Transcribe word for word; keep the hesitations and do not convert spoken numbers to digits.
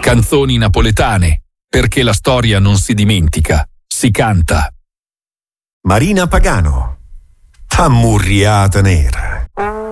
Canzoni napoletane, perché la storia non si dimentica, si canta. Marina Pagano, Ammurriata nera.